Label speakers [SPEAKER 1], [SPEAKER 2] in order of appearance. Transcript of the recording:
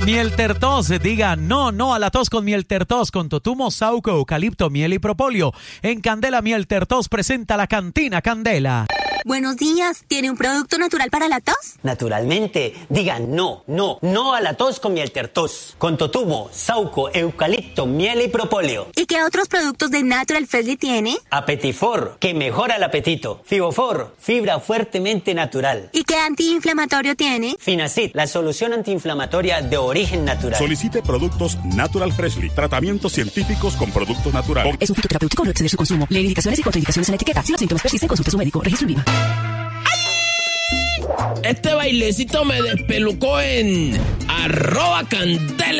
[SPEAKER 1] Miel Tertos, diga no a la tos con Miel Tertos, con totumo, sauco, eucalipto, miel y propóleo. En Candela Miel Tertos presenta la Cantina Candela.
[SPEAKER 2] Buenos días, ¿tiene un producto natural para la tos?
[SPEAKER 3] Naturalmente, diga no a la tos con Miel Tertos, con totumo, sauco, eucalipto, miel y propóleo.
[SPEAKER 2] ¿Y qué otros productos de Natural Freshly tiene?
[SPEAKER 3] Apetifor, que mejora el apetito. Fibofor, fibra fuertemente natural.
[SPEAKER 2] ¿Y qué antiinflamatorio tiene?
[SPEAKER 3] Finacid, la solución antiinflamatoria de origen natural.
[SPEAKER 4] Solicite productos Natural Freshly, tratamientos científicos con productos naturales.
[SPEAKER 5] Es un fitoterapéutico, no exceder su consumo. Lee indicaciones y contraindicaciones en la etiqueta. Si los síntomas persisten, consulte a su médico. Registro INVIMA.
[SPEAKER 6] Este bailecito me despelucó en @Candela.